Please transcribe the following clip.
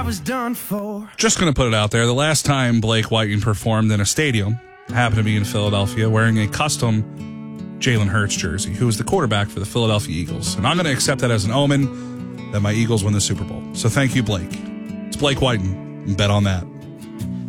I was done for. Just going to put it out there. The last time Blake Whiting performed in a stadium happened to be in Philadelphia wearing a custom Jalen Hurts jersey, who was the quarterback for the Philadelphia Eagles. And I'm going to accept that as an omen that my Eagles win the Super Bowl. So thank you, Blake. It's Blake Whiting. Bet on that.